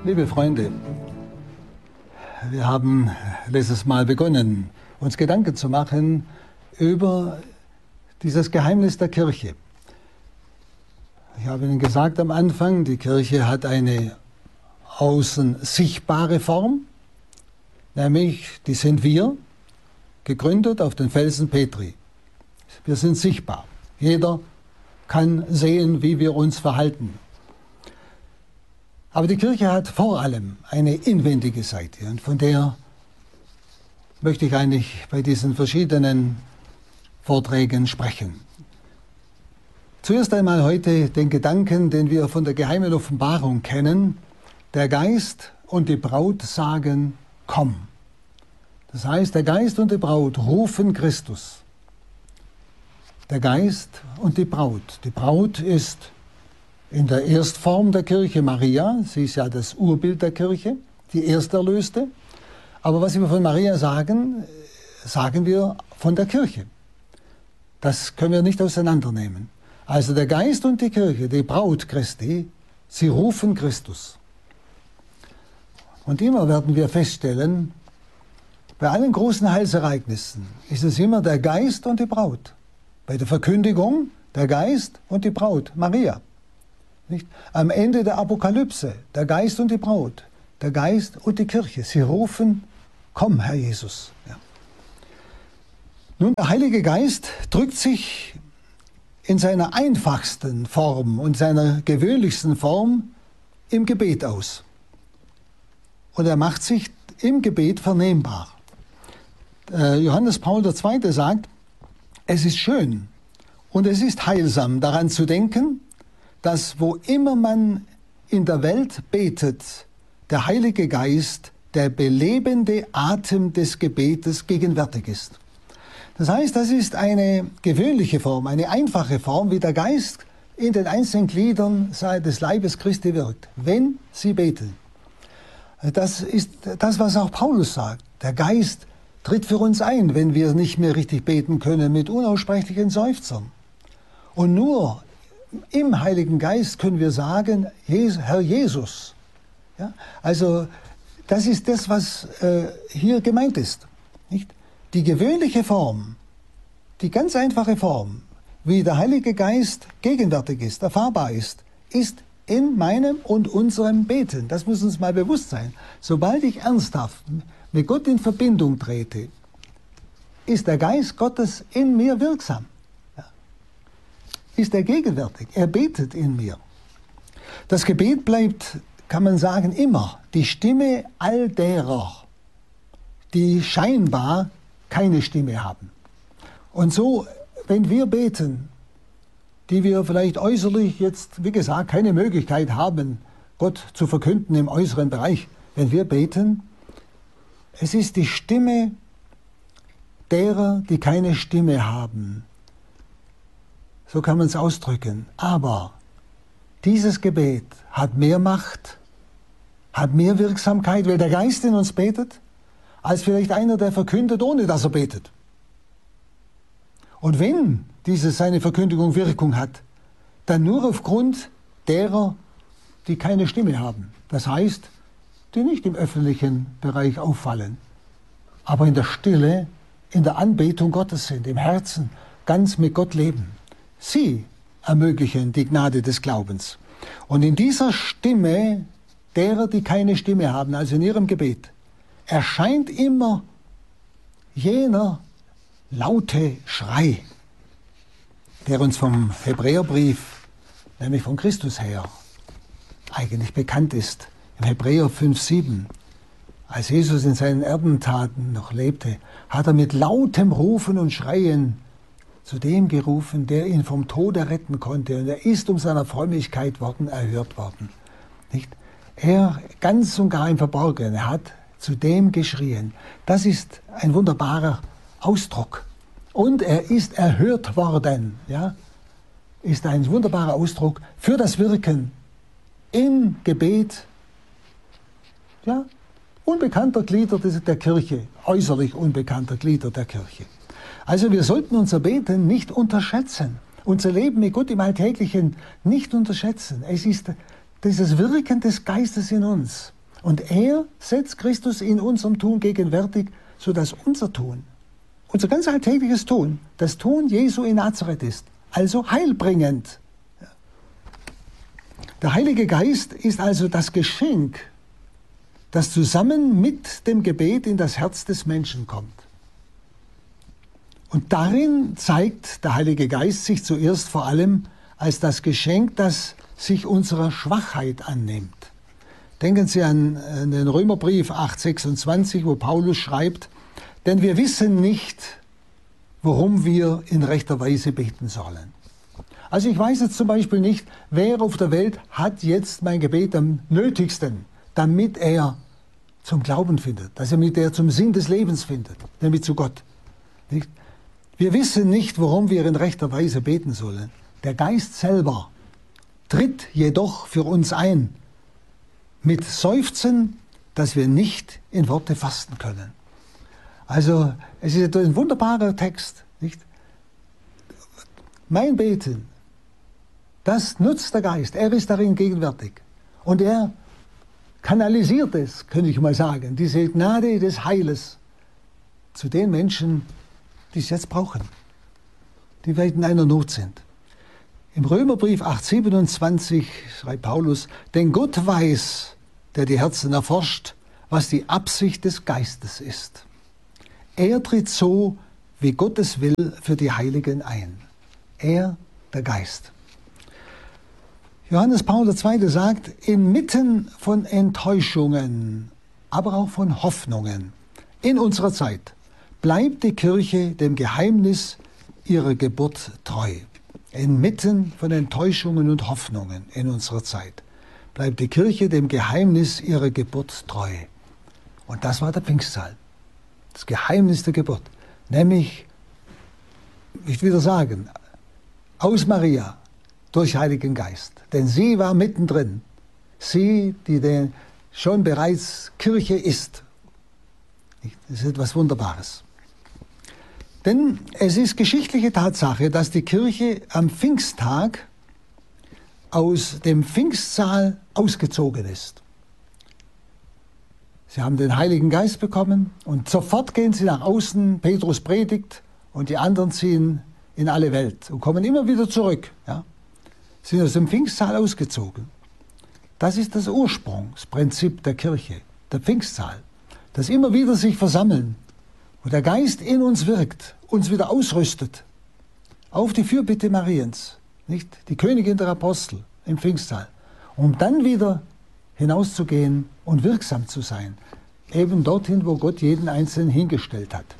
Liebe Freunde, wir haben letztes Mal begonnen, uns Gedanken zu machen über dieses Geheimnis der Kirche. Ich habe Ihnen gesagt am Anfang, die Kirche hat eine außen sichtbare Form, nämlich die sind wir, gegründet auf den Felsen Petri. Wir sind sichtbar. Jeder kann sehen, wie wir uns verhalten. Aber die Kirche hat vor allem eine inwendige Seite und von der möchte ich eigentlich bei diesen verschiedenen Vorträgen sprechen. Zuerst einmal heute den Gedanken, den wir von der geheimen Offenbarung kennen. Der Geist und die Braut sagen, komm. Das heißt, der Geist und die Braut rufen Christus. Der Geist und die Braut. Die Braut ist in der Erstform der Kirche Maria. Sie ist ja das Urbild der Kirche, die Ersterlöste. Aber was wir von Maria sagen, sagen wir von der Kirche. Das können wir nicht auseinandernehmen. Also der Geist und die Kirche, die Braut Christi, sie rufen Christus. Und immer werden wir feststellen, bei allen großen Heilsereignissen ist es immer der Geist und die Braut. Bei der Verkündigung der Geist und die Braut, Maria. Nicht? Am Ende der Apokalypse, der Geist und die Braut, der Geist und die Kirche. Sie rufen, komm, Herr Jesus. Ja. Nun, der Heilige Geist drückt sich in seiner einfachsten Form und seiner gewöhnlichsten Form im Gebet aus. Und er macht sich im Gebet vernehmbar. Johannes Paul II. Sagt, es ist schön und es ist heilsam, daran zu denken, dass wo immer man in der Welt betet, der Heilige Geist, der belebende Atem des Gebetes gegenwärtig ist. Das heißt, das ist eine gewöhnliche Form, eine einfache Form, wie der Geist in den einzelnen Gliedern des Leibes Christi wirkt, wenn sie beten. Das ist das, was auch Paulus sagt. Der Geist tritt für uns ein, wenn wir nicht mehr richtig beten können, mit unaussprechlichen Seufzern. Und nur im Heiligen Geist können wir sagen, Herr Jesus. Ja? Also das ist das, was hier gemeint ist. Nicht? Die gewöhnliche Form, die ganz einfache Form, wie der Heilige Geist gegenwärtig ist, erfahrbar ist in meinem und unserem Beten. Das muss uns mal bewusst sein. Sobald ich ernsthaft mit Gott in Verbindung trete, ist der Geist Gottes in mir wirksam. Ja. Ist er gegenwärtig. Er betet in mir. Das Gebet bleibt, kann man sagen, immer die Stimme all derer, die scheinbar keine Stimme haben. Und so, wenn wir beten, die wir vielleicht äußerlich jetzt, wie gesagt, keine Möglichkeit haben, Gott zu verkünden im äußeren Bereich, wenn wir beten, es ist die Stimme derer, die keine Stimme haben. So kann man es ausdrücken. Aber dieses Gebet hat mehr Macht, hat mehr Wirksamkeit, weil der Geist in uns betet, als vielleicht einer, der verkündet, ohne dass er betet. Und wenn seine Verkündigung Wirkung hat, dann nur aufgrund derer, die keine Stimme haben. Das heißt, die nicht im öffentlichen Bereich auffallen, aber in der Stille, in der Anbetung Gottes sind, im Herzen ganz mit Gott leben. Sie ermöglichen die Gnade des Glaubens. Und in dieser Stimme derer, die keine Stimme haben, also in ihrem Gebet, erscheint immer jener laute Schrei, der uns vom Hebräerbrief, nämlich von Christus her, eigentlich bekannt ist. Im Hebräer 5,7, als Jesus in seinen Erdentaten noch lebte, hat er mit lautem Rufen und Schreien zu dem gerufen, der ihn vom Tode retten konnte. Und er ist um seiner Frömmigkeit erhört worden. Nicht? Er ganz und gar im Verborgenen, er hat zu dem geschrien. Das ist ein wunderbarer Ausdruck. Und er ist erhört worden. Ja? Ist ein wunderbarer Ausdruck für das Wirken im Gebet, ja, unbekannter Glieder der Kirche, äußerlich unbekannter Glieder der Kirche. Also wir sollten unser Beten nicht unterschätzen, unser Leben mit Gott im Alltäglichen nicht unterschätzen. Es ist dieses Wirken des Geistes in uns. Und er setzt Christus in unserem Tun gegenwärtig, sodass unser Tun, unser ganz alltägliches Tun, das Tun Jesu in Nazareth ist, also heilbringend. Der Heilige Geist ist also das Geschenk, das zusammen mit dem Gebet in das Herz des Menschen kommt. Und darin zeigt der Heilige Geist sich zuerst vor allem als das Geschenk, das sich unserer Schwachheit annimmt. Denken Sie an den Römerbrief 8,26, wo Paulus schreibt, denn wir wissen nicht, worum wir in rechter Weise beten sollen. Also ich weiß jetzt zum Beispiel nicht, wer auf der Welt hat jetzt mein Gebet am nötigsten, damit er zum Glauben findet, damit er zum Sinn des Lebens findet, nämlich zu Gott. Nicht? Wir wissen nicht, worum wir in rechter Weise beten sollen. Der Geist selber tritt jedoch für uns ein, mit Seufzen, dass wir nicht in Worte fassen können. Also es ist ein wunderbarer Text. Nicht? Mein Beten, das nutzt der Geist. Er ist darin gegenwärtig. Und er kanalisiert es, könnte ich mal sagen, diese Gnade des Heiles zu den Menschen, die es jetzt brauchen, die weit in einer Not sind. Im Römerbrief 8,27 schreibt Paulus, denn Gott weiß, der die Herzen erforscht, was die Absicht des Geistes ist. Er tritt so, wie Gott es will, für die Heiligen ein. Er, der Geist. Johannes Paul II. Sagt, inmitten von Enttäuschungen, aber auch von Hoffnungen in unserer Zeit, bleibt die Kirche dem Geheimnis ihrer Geburt treu. Inmitten von Enttäuschungen und Hoffnungen in unserer Zeit bleibt die Kirche dem Geheimnis ihrer Geburt treu. Und das war der Pfingstpsalm, das Geheimnis der Geburt. Nämlich, ich will wieder sagen, aus Maria durch Heiligen Geist. Denn sie war mittendrin. Sie, die schon bereits Kirche ist. Das ist etwas Wunderbares. Denn es ist geschichtliche Tatsache, dass die Kirche am Pfingsttag aus dem Pfingstsaal ausgezogen ist. Sie haben den Heiligen Geist bekommen und sofort gehen sie nach außen, Petrus predigt und die anderen ziehen in alle Welt und kommen immer wieder zurück. Ja? Sind aus dem Pfingstsaal ausgezogen. Das ist das Ursprungsprinzip der Kirche, der Pfingstsaal, dass immer wieder sich versammeln, wo der Geist in uns wirkt, uns wieder ausrüstet, auf die Fürbitte Mariens, nicht? Die Königin der Apostel im Pfingstsaal, um dann wieder hinauszugehen und wirksam zu sein, eben dorthin, wo Gott jeden Einzelnen hingestellt hat.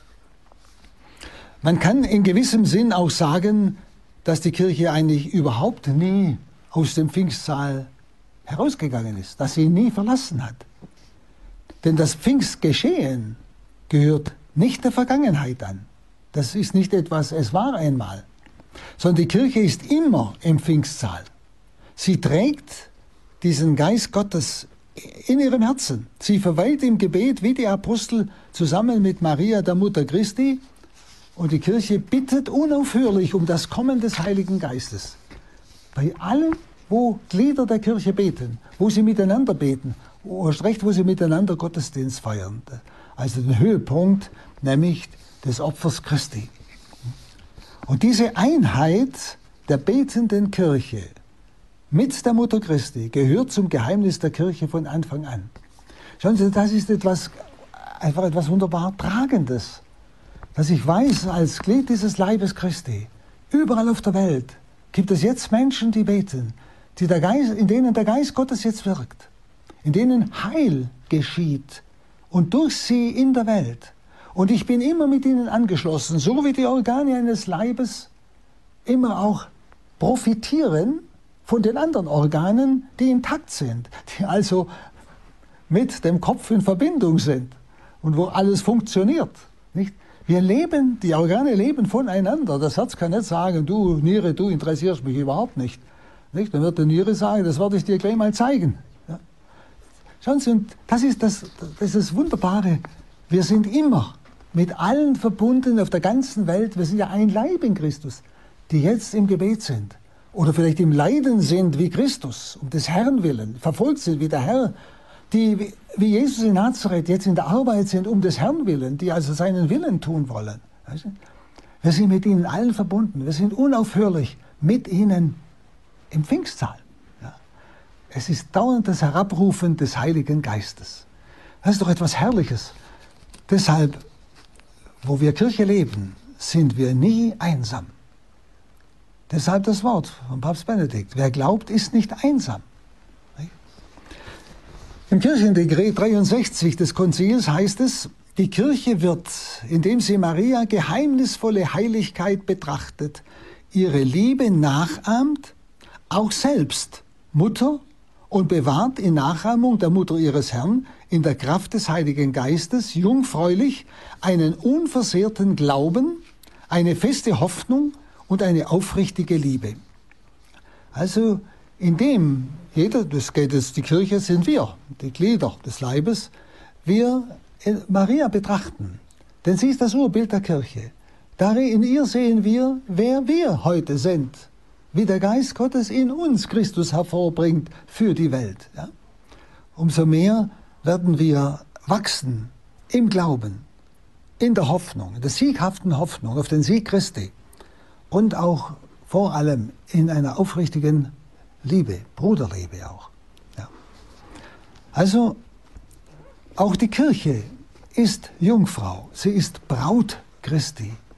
Man kann in gewissem Sinn auch sagen, dass die Kirche eigentlich überhaupt nie aus dem Pfingstsaal herausgegangen ist, dass sie ihn nie verlassen hat. Denn das Pfingstgeschehen gehört nicht der Vergangenheit an. Das ist nicht etwas, es war einmal, sondern die Kirche ist immer im Pfingstsaal. Sie trägt diesen Geist Gottes in ihrem Herzen. Sie verweilt im Gebet wie die Apostel zusammen mit Maria, der Mutter Christi, und die Kirche bittet unaufhörlich um das Kommen des Heiligen Geistes. Bei allem, wo Glieder der Kirche beten, wo sie miteinander beten, erst recht, wo sie miteinander Gottesdienst feiern. Also den Höhepunkt, nämlich des Opfers Christi. Und diese Einheit der betenden Kirche mit der Mutter Christi gehört zum Geheimnis der Kirche von Anfang an. Schauen Sie, das ist einfach etwas wunderbar Tragendes, dass ich weiß, als Glied dieses Leibes Christi, überall auf der Welt gibt es jetzt Menschen, die beten, in denen der Geist Gottes jetzt wirkt, in denen Heil geschieht und durch sie in der Welt. Und ich bin immer mit ihnen angeschlossen, so wie die Organe eines Leibes immer auch profitieren von den anderen Organen, die intakt sind, die also mit dem Kopf in Verbindung sind und wo alles funktioniert. Nicht? Die Organe leben voneinander. Das Herz kann nicht sagen, du Niere, du interessierst mich überhaupt nicht. Nicht? Dann wird die Niere sagen, das werde ich dir gleich mal zeigen. Ja? Schauen Sie, und das ist das Wunderbare. Wir sind immer mit allen verbunden auf der ganzen Welt. Wir sind ja ein Leib in Christus, die jetzt im Gebet sind oder vielleicht im Leiden sind wie Christus, um des Herrn willen, verfolgt sind wie der Herr, die wie Jesus in Nazareth jetzt in der Arbeit sind, um des Herrn willen, die also seinen Willen tun wollen. Weißt du? Wir sind mit ihnen allen verbunden, wir sind unaufhörlich mit ihnen im Pfingstsaal. Ja. Es ist dauernd das Herabrufen des Heiligen Geistes. Das ist doch etwas Herrliches. Deshalb, wo wir Kirche leben, sind wir nie einsam. Deshalb das Wort von Papst Benedikt. Wer glaubt, ist nicht einsam. Im Kirchendekret 63 des Konzils heißt es, die Kirche wird, indem sie Maria geheimnisvolle Heiligkeit betrachtet, ihre Liebe nachahmt, auch selbst Mutter und bewahrt in Nachahmung der Mutter ihres Herrn in der Kraft des Heiligen Geistes jungfräulich einen unversehrten Glauben, eine feste Hoffnung und eine aufrichtige Liebe. Also indem jeder, das geht es, die Kirche sind wir, die Glieder des Leibes, wir Maria betrachten. Denn sie ist das Urbild der Kirche. Darin in ihr sehen wir, wer wir heute sind. Wie der Geist Gottes in uns Christus hervorbringt für die Welt. Ja? Umso mehr werden wir wachsen im Glauben, in der Hoffnung, in der sieghaften Hoffnung auf den Sieg Christi und auch vor allem in einer aufrichtigen Liebe, Bruderliebe auch. Ja. Also auch die Kirche ist Jungfrau, sie ist Braut Christi.